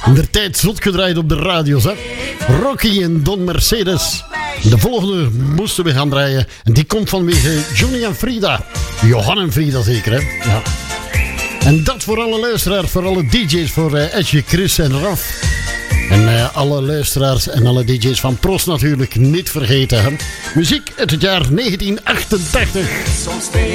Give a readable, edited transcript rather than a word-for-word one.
In de tijd zot gedraaid op de radio's, hè. Rocky en Don Mercedes. De volgende moesten we gaan draaien. En die komt vanwege Johnny en Frida. Johan en Frida zeker, hè. Ja. En dat voor alle luisteraars, voor alle DJ's, voor Edje, Chris en Raf. En alle luisteraars en alle DJ's van Pros natuurlijk niet vergeten, hè. Muziek uit het jaar 1988.